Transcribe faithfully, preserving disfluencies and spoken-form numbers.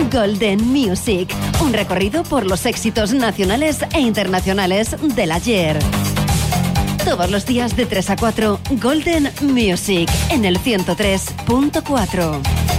Golden Music, un recorrido por los éxitos nacionales e internacionales del ayer. Todos los días de tres a cuatro, Golden Music, en el ciento tres punto cuatro.